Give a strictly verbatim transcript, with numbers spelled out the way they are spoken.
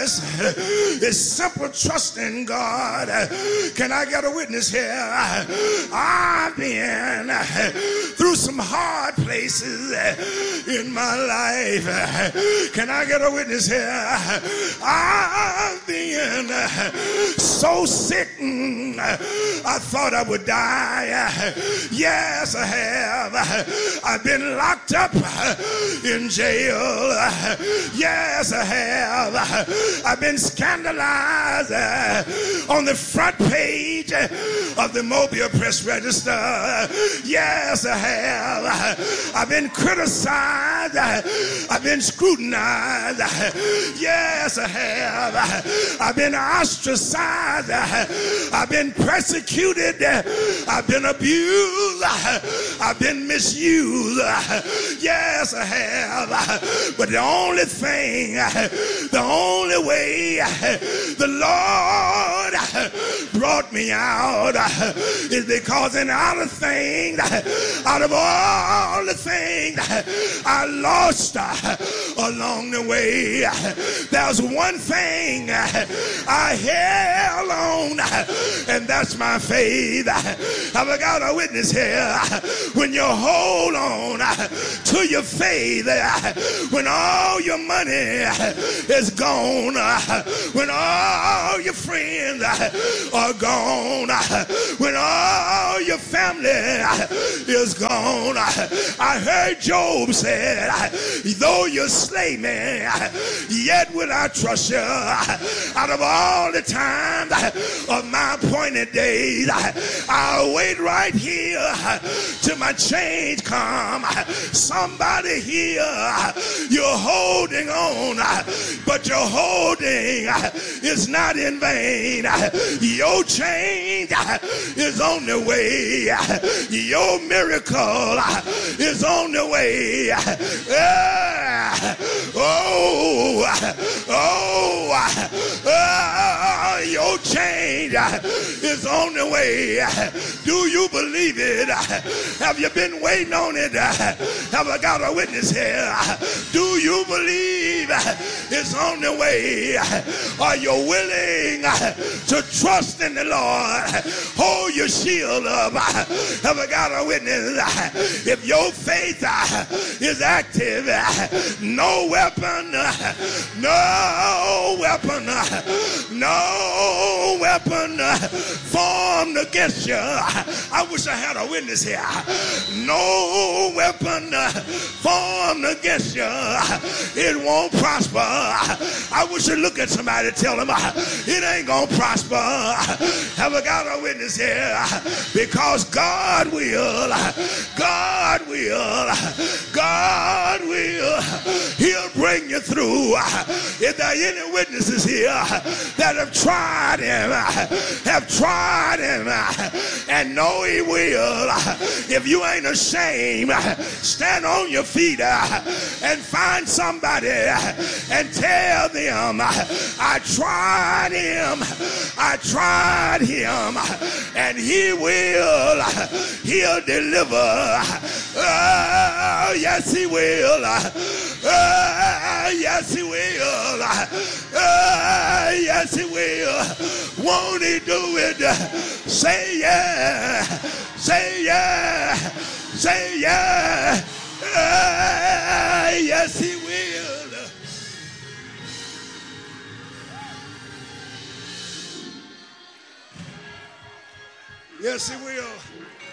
promise is simple trust in God. Can I get a witness here? I've been through some hard places in my life. Can I get a witness here? I've been so sick, I thought I would die. Yes, I have. I've been locked up in jail. Yes, I have. I've been scandalized on the front page of the Mobile Press Register. Yes, I have. I've been criticized. I've been scrutinized. Yes, I have. I've been ostracized. I've been persecuted. I've been abused. I've been misused. Yes, I have. But the only thing, the only way the Lord brought me out is because in all the things, out of all the things I lost along the way, there's one thing I held on, and that's my faith. Have I got a witness here? When you hold on to your faith, when all your money is gone, when all your friends are gone, when all your family is gone. I heard Job said, though you slay me, yet will I trust you. Out of all the times of my appointed days, I'll wait right here till my change come. Somebody here, you're holding on, but your holding is not in vain. Your change is on the way. Your miracle is on the way. Oh, oh, oh, your change is on the way. Do you believe it? Have you been waiting on it? Have I got a witness here? Do you believe it's on the way? Are you willing to trust in the Lord? Hold your shield up. Have I got a witness? If your faith is active, no weapon, no weapon, no weapon formed against you. I wish I had a witness here. No weapon formed against you, it won't prosper. I wish you'd look at somebody and tell them it ain't gonna prosper. Have I got a witness here? Because God will, God will, God will, He'll bring you through. If there are any witnesses here that have tried Him, have tried Him, and know He will, if you ain't ashamed, stand on your feet and find somebody and tell them, I tried Him, I tried Him, and He will, He'll deliver. Oh, yes, He will. Oh, yes, He will. Oh, yes, He will. Won't He do it? Say yeah, say yeah, say yeah. Uh, yes, He will. Yes, He will.